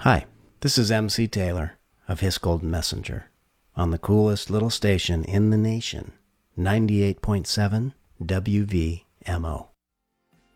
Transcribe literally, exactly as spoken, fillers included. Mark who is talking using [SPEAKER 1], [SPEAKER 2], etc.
[SPEAKER 1] Hi, this is M C Taylor of His Golden Messenger on the coolest little station in the nation, ninety-eight point seven W V M O.